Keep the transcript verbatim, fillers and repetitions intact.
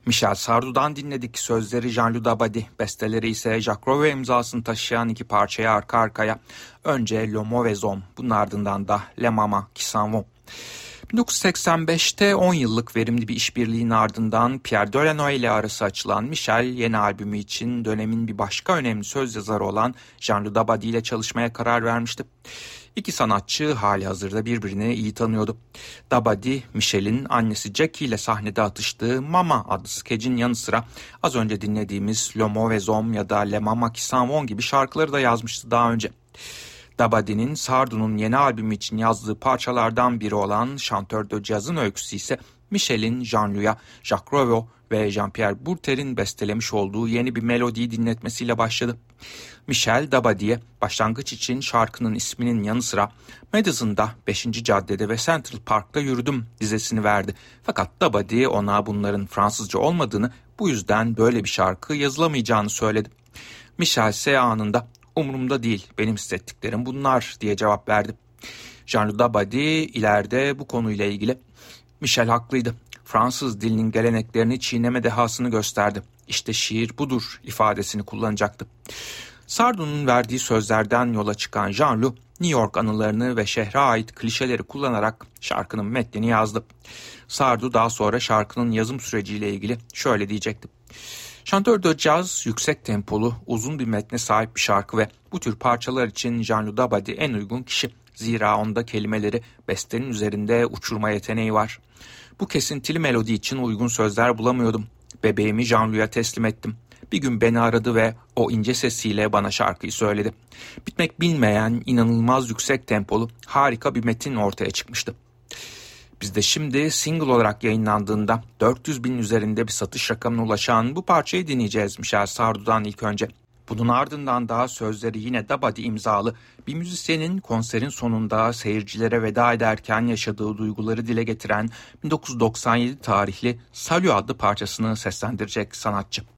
Michel Sardou'dan dinledik. Sözleri Jean-Loup Dabadi, besteleri ise Jacques Rouvet imzasını taşıyan iki parçaya arka arkaya. Önce Le Mauvais Homme, bunun ardından da Les Mamas Qui S'en Vont. bin dokuz yüz seksen beşte on yıllık verimli bir işbirliğinin ardından Pierre Delanoë ile arası açılan Michel, yeni albümü için dönemin bir başka önemli söz yazarı olan Jean-Loup Dabadi ile çalışmaya karar vermişti. İki sanatçı hali hazırda birbirini iyi tanıyordu. Dabadi, Michel'in annesi Jackie ile sahnede atıştığı Mama adlı skecin yanı sıra az önce dinlediğimiz Le Mauvais Homme ya da Les Mamas Qui S'en Vont gibi şarkıları da yazmıştı daha önce. Dabadi'nin Sardou'nun yeni albümü için yazdığı parçalardan biri olan Chanteur de Jazz'ın öyküsü ise Michel'in Jean-Loup'a, Jacques Rouvet ve Jean-Pierre Bourter'in bestelemiş olduğu yeni bir melodiyi dinletmesiyle başladı. Michel, Dabadi'ye başlangıç için şarkının isminin yanı sıra Madison'da beşinci Caddede ve Central Park'ta yürüdüm dizesini verdi. Fakat Dabadi ona bunların Fransızca olmadığını, bu yüzden böyle bir şarkı yazılamayacağını söyledi. Michel ise anında "Umurumda değil, benim hissettiklerim bunlar" diye cevap verdi. Jean-Loup Dabadi ileride bu konuyla ilgili "Michel haklıydı. Fransız dilinin geleneklerini çiğneme dehasını gösterdi. İşte şiir budur" ifadesini kullanacaktı. Sardou'nun verdiği sözlerden yola çıkan Jean-Loup, New York anılarını ve şehre ait klişeleri kullanarak şarkının metnini yazdı. Sardou daha sonra şarkının yazım süreciyle ilgili şöyle diyecekti: "Chanteur de Jazz yüksek tempolu, uzun bir metne sahip bir şarkı ve bu tür parçalar için Jean-Loup Dabadi en uygun kişi. Zira onda kelimeleri bestenin üzerinde uçurma yeteneği var. Bu kesintili melodi için uygun sözler bulamıyordum. Bebeğimi Jean-Loup'a teslim ettim. Bir gün beni aradı ve o ince sesiyle bana şarkıyı söyledi. Bitmek bilmeyen, inanılmaz yüksek tempolu, harika bir metin ortaya çıkmıştı." Biz de şimdi single olarak yayınlandığında dört yüz bin üzerinde bir satış rakamına ulaşan bu parçayı dinleyeceğiz Michel Sardou'dan ilk önce. Bunun ardından daha sözleri yine Dabadi imzalı bir müzisyenin konserin sonunda seyircilere veda ederken yaşadığı duyguları dile getiren bin dokuz yüz doksan yedi tarihli Salut adlı parçasını seslendirecek sanatçı.